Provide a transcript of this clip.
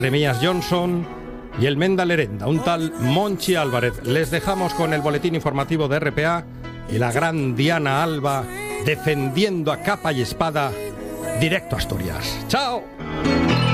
Jeremías Johnson y el Menda Lerenda, un tal Monchi Álvarez. Les dejamos con el boletín informativo de RPA y la gran Diana Alba defendiendo a capa y espada directo a Asturias. ¡Chao!